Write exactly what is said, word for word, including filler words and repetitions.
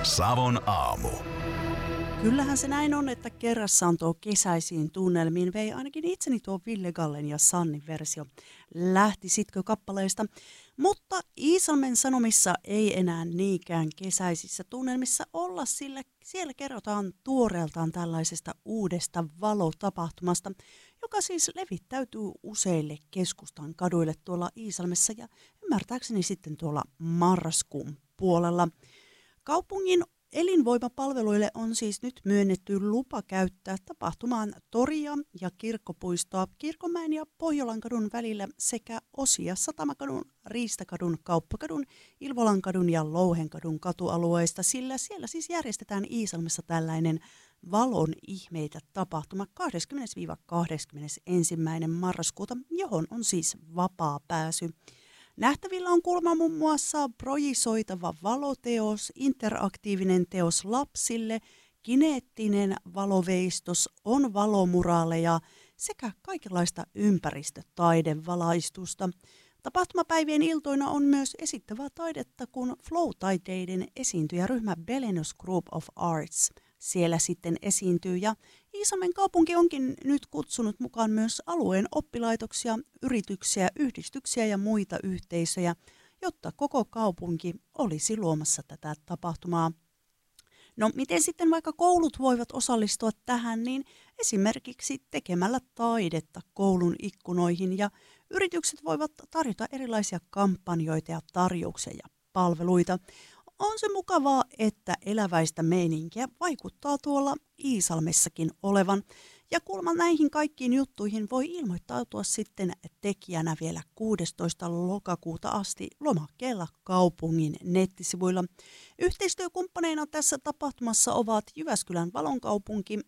Savon aamu. Kyllähän se näin on, että kerrassaan tuo kesäisiin tunnelmiin vei ainakin itseni tuo Ville Gallen ja Sannin versio. Lähtisitkö kappaleesta? Mutta Iisalmen Sanomissa ei enää niinkään kesäisissä tunnelmissa olla, sillä siellä kerrotaan tuoreeltaan tällaisesta uudesta valotapahtumasta, joka siis levittäytyy useille keskustan kaduille tuolla Iisalmessa ja ymmärtääkseni sitten tuolla marraskuun puolella. Kaupungin elinvoimapalveluille on siis nyt myönnetty lupa käyttää tapahtumaan toria ja kirkkopuistoa Kirkonmäen ja Pohjolankadun välillä sekä osia Satamakadun, Riistakadun, Kauppakadun, Ilvolankadun ja Louhenkadun katualueista, sillä siellä siis järjestetään Iisalmessa tällainen valon ihmeitä tapahtuma kahdeskymmenes kahdeskymmenesensimmäinen marraskuuta, johon on siis vapaa pääsy. Nähtävillä on kulma muun muassa projisoitava valoteos, interaktiivinen teos lapsille, kineettinen valoveistos, on valomuraaleja sekä kaikenlaista ympäristötaidevalaistusta. Tapahtumapäivien iltoina on myös esittävää taidetta, kun Flow-taiteiden esiintyjäryhmä Belenos Group of Arts siellä sitten esiintyy. Ja Iisalmen kaupunki onkin nyt kutsunut mukaan myös alueen oppilaitoksia, yrityksiä, yhdistyksiä ja muita yhteisöjä, jotta koko kaupunki olisi luomassa tätä tapahtumaa. No miten sitten vaikka koulut voivat osallistua tähän, niin esimerkiksi tekemällä taidetta koulun ikkunoihin ja yritykset voivat tarjota erilaisia kampanjoita ja tarjouksia ja palveluita. On se mukavaa, että eläväistä meininkiä vaikuttaa tuolla Iisalmessakin olevan. Ja kuulemma näihin kaikkiin juttuihin voi ilmoittautua sitten tekijänä vielä kuudestoista lokakuuta asti lomakkeella kaupungin nettisivuilla. Yhteistyökumppaneina tässä tapahtumassa ovat Jyväskylän Valonkaupunki,